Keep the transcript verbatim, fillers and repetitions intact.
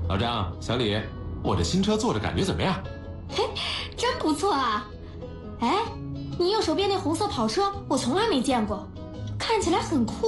老张、小李，我这新车坐着感觉怎么样？ 嘿，真不错啊！哎，你右手边那红色跑车我从来没见过，看起来很酷。